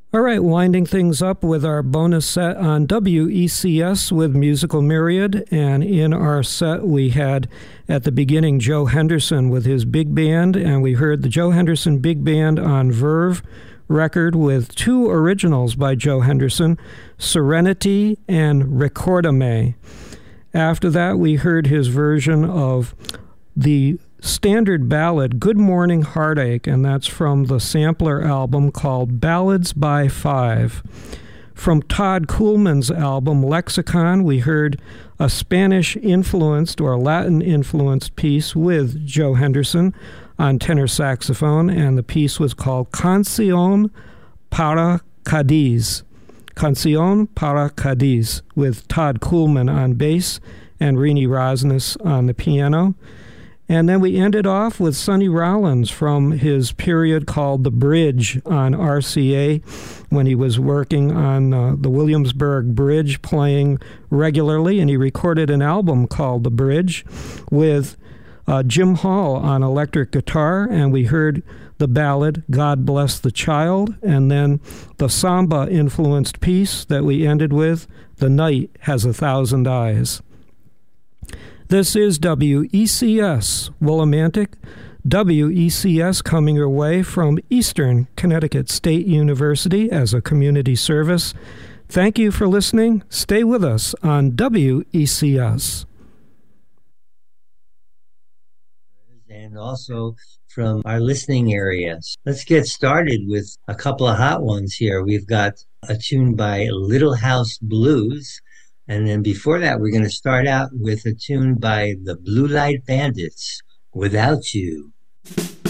All right, winding things up with our bonus set on WECS with Musical Myriad. And in our set, we had at the beginning Joe Henderson with his big band, and we heard the Joe Henderson Big Band on Verve record with two originals by Joe Henderson, Serenity and Recordame. After that, we heard his version of the standard ballad Good Morning Heartache, and that's from the sampler album called Ballads by Five. From Todd Kuhlman's album Lexicon, we heard a Spanish-influenced or Latin-influenced piece with Joe Henderson on tenor saxophone, and the piece was called Canción para Cádiz. Canción para Cádiz, with Todd Kuhlman on bass and Rini Rosnes on the piano. And then we ended off with Sonny Rollins from his period called The Bridge on RCA, when he was working on the Williamsburg Bridge, playing regularly, and he recorded an album called The Bridge with Jim Hall on electric guitar, and we heard the ballad God Bless the Child, and then the samba-influenced piece that we ended with, The Night Has a Thousand Eyes. This is WECS, Willimantic. WECS coming your way from Eastern Connecticut State University as a community service. Thank you for listening. Stay with us on WECS. And also from our listening areas. Let's get started with a couple of hot ones here. We've got a tune by Little House Blues. And then before that, we're going to start out with a tune by the Blue Light Bandits, Without You.